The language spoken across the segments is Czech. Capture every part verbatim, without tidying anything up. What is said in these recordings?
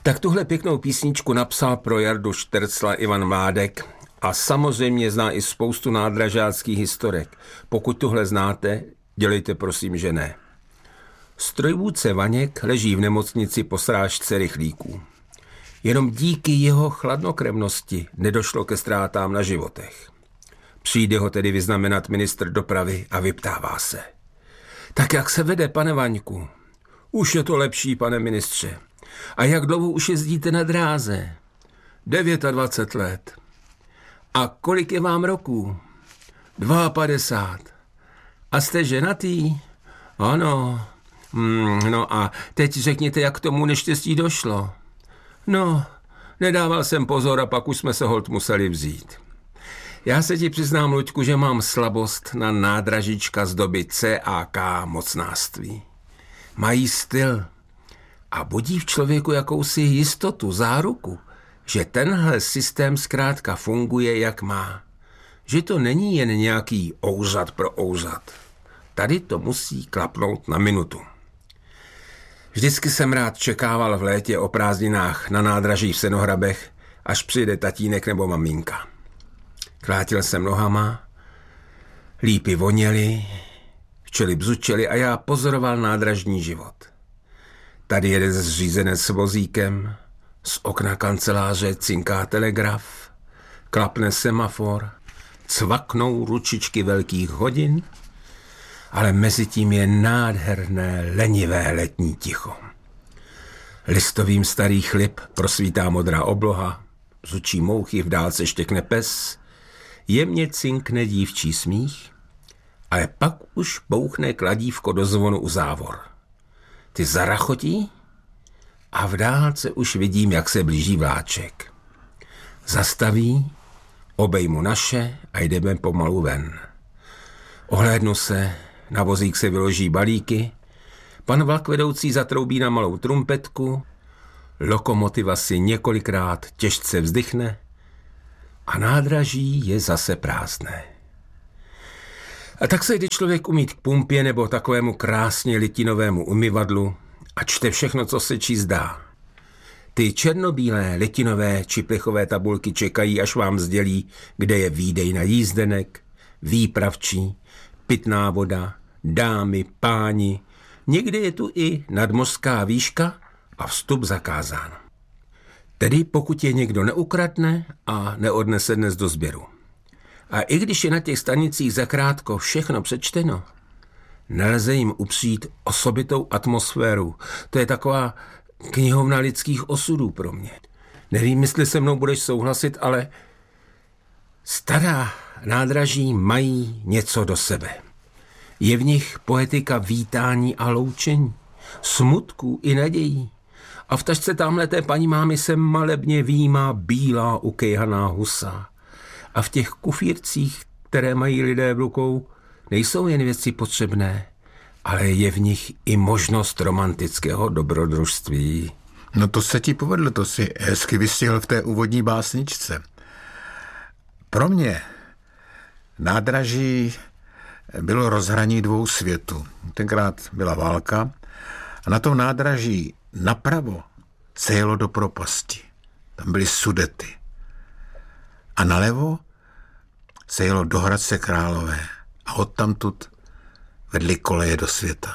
Tak tuhle pěknou písničku napsal pro Jardu Štercla Ivan Mládek a samozřejmě zná i spoustu nádražáckých historek. Pokud tuhle znáte, dělejte prosím, že ne. Strojvůdce Vaněk leží v nemocnici po srážce rychlíků. Jenom díky jeho chladnokrevnosti nedošlo ke ztrátám na životech. Přijde ho tedy vyznamenat ministr dopravy a vyptává se. Tak jak se vede, pane Vaňku? Už je to lepší, pane ministře. A jak dlouho už jezdíte na dráze? dvacet devět let. A kolik je vám roků? padesát dva. A jste ženatý? Ano. Hmm, no a teď řekněte, jak k tomu neštěstí došlo. No, nedával jsem pozor a pak už jsme se holt museli vzít. Já se ti přiznám, Luďku, že mám slabost na nádražička z doby C A K mocnáctví. Mají styl a budí v člověku jakousi jistotu, záruku, že tenhle systém zkrátka funguje, jak má. Že to není jen nějaký ouzad pro ouzad. Tady to musí klapnout na minutu. Vždycky jsem rád čekával v létě o prázdninách na nádraží v Senohrabech, až přijde tatínek nebo maminka. Klátil jsem nohama, lípy voněly, včely bzučely a já pozoroval nádražní život. Tady jeden zřízenec s vozíkem, z okna kanceláře cinká telegraf, klapne semafor, cvaknou ručičky velkých hodin, ale mezi tím je nádherné, lenivé letní ticho. Listovým starý chlip prosvítá modrá obloha, bzučí mouchy, v dálce štěkne pes, jemně cinkne dívčí smích, ale pak už bouchne kladívko do zvonu u závor. Ty zarachotí a v dálce už vidím, jak se blíží vláček. Zastaví, obejmu naše a jdeme pomalu ven. Ohlédnu se, na vozík se vyloží balíky, pan vlakvedoucí zatroubí na malou trumpetku, lokomotiva si několikrát těžce vzdychne a nádraží je zase prázdné. A tak se jde člověk umýt k pumpě nebo takovému krásně litinovému umyvadlu a čte všechno, co se číst dá. Ty černobílé litinové či plechové tabulky čekají, až vám sdělí, kde je výdej na jízdenek, výpravčí, pitná voda, dámy, páni. Někdy je tu i nadmořská výška a vstup zakázán. Tedy pokud je někdo neukradne a neodnese dnes do sběru. A i když je na těch stanicích zakrátko všechno přečteno, nelze jim upřít osobitou atmosféru. To je taková knihovna lidských osudů pro mě. Nevím, jestli se mnou budeš souhlasit, ale stará nádraží mají něco do sebe. Je v nich poetika vítání a loučení, smutků i nadějí. A v tašce támhleté paní mámy se malebně výjímá bílá ukejhaná husa. A v těch kufírcích, které mají lidé v rukou, nejsou jen věci potřebné, ale je v nich i možnost romantického dobrodružství. No to se ti povedlo, to si hezky vystihl v té úvodní básničce. Pro mě nádraží bylo rozhraní dvou světů. Tenkrát byla válka a na tom nádraží napravo se jelo do propasti. Tam byly Sudety. A nalevo se jelo do Hradce Králové a odtamtud vedly koleje do světa.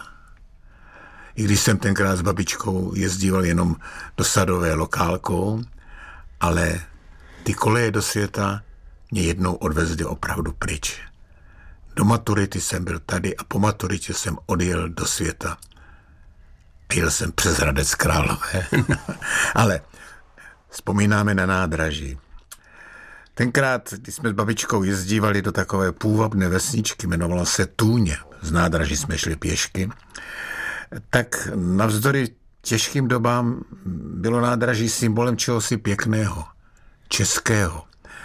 I když jsem tenkrát s babičkou jezdíval jenom do Sadové lokálkou, ale ty koleje do světa mě jednou odvezly opravdu pryč. Do maturity jsem byl tady a po maturitě jsem odjel do světa. A jel jsem přes Hradec Králové. Ale vzpomínáme na nádraží. Tenkrát, když jsme s babičkou jezdívali do takové půvabné vesničky, jmenovala se Tůně, z nádraží jsme šli pěšky, tak navzdory těžkým dobám bylo nádraží symbolem čehosi pěkného, českého.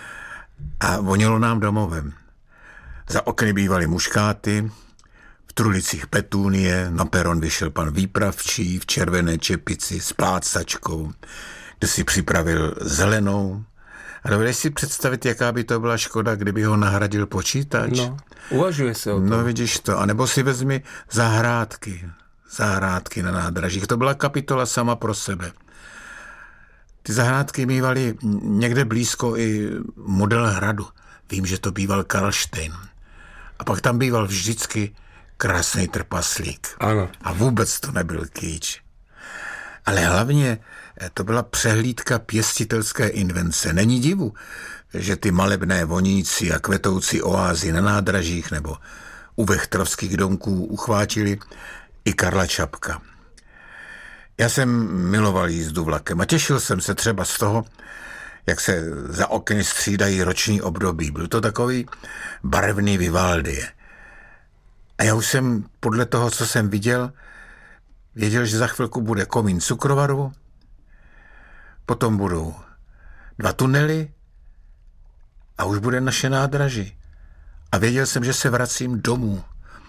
A vonělo nám domovem. Za okny bývaly muškáty, v trulicích petunie, na peron vyšel pan výpravčí v červené čepici s plácačkou, kde si připravil zelenou. A dovedeš si představit, jaká by to byla škoda, kdyby ho nahradil počítač? No, uvažuje se o tom. No vidíš to, a nebo si vezmi zahrádky, zahrádky na nádražích. To byla kapitola sama pro sebe. Ty zahrádky mývaly někde blízko i model hradu. Vím, že to býval Karlštejn. A pak tam býval vždycky krásný trpaslík. Ano. A vůbec to nebyl kýč. Ale hlavně to byla přehlídka pěstitelské invence. Není divu, že ty malebné vonící a kvetoucí oázy na nádražích nebo u Vechtrovských domků uchvátili i Karla Čapka. Já jsem miloval jízdu vlakem a těšil jsem se třeba z toho, jak se za okny střídají roční období. Byl to takový barevný Vivaldi. A já už jsem podle toho, co jsem viděl, věděl, že za chvilku bude komín cukrovaru, potom budou dva tunely a už bude naše nádraží. A věděl jsem, že se vracím domů.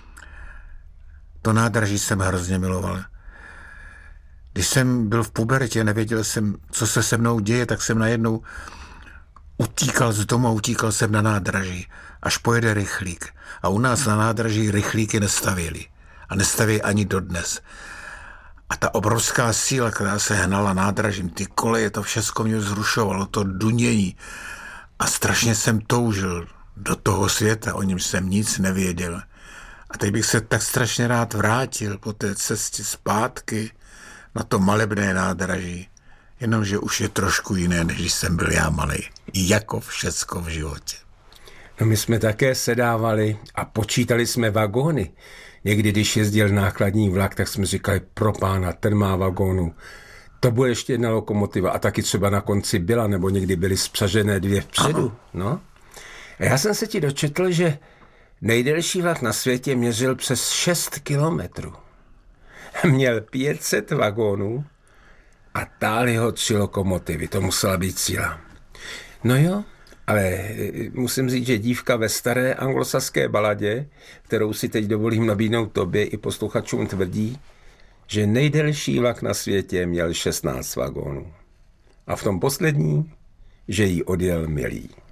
To nádraží jsem hrozně miloval. Když jsem byl v pubertě, nevěděl jsem, co se se mnou děje, tak jsem najednou utíkal z domu a utíkal jsem na nádraží, až pojede rychlík. A u nás na nádraží rychlíky nestavěli. A nestaví ani dodnes. A ta obrovská síla, která se hnala nádražím, ty koleje, to všechno mě zrušovalo, to dunění. A strašně jsem toužil do toho světa, o něm jsem nic nevěděl. A teď bych se tak strašně rád vrátil po té cestě zpátky na to malebné nádraží. Jenomže už je trošku jiné, než když jsem byl já malej. Jako všecko v životě. No my jsme také sedávali a počítali jsme vagóny. Někdy, když jezdil nákladní vlak, tak jsme říkali, pro pána, ten má vagónu. To bude ještě jedna lokomotiva. A taky třeba na konci byla, nebo někdy byly spřažené dvě vpředu. No. A já jsem se ti dočetl, že nejdelší vlak na světě měřil přes šest kilometrů. Měl pět set vagónů a táhly ho tři lokomotivy. To musela být síla. No jo, ale musím říct, že dívka ve staré anglosaské baladě, kterou si teď dovolím nabídnout tobě i posluchačům, tvrdí, že nejdelší vlak na světě měl šestnáct vagónů. A v tom poslední, že jí odjel milý.